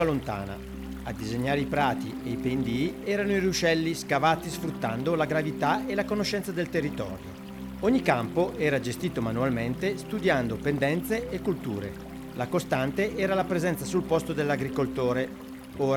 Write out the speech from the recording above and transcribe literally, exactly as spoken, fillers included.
lontana. A disegnare i prati e i pendii erano i ruscelli scavati sfruttando la gravità e la conoscenza del territorio. Ogni campo era gestito manualmente studiando pendenze e culture. La costante era la presenza sul posto dell'agricoltore,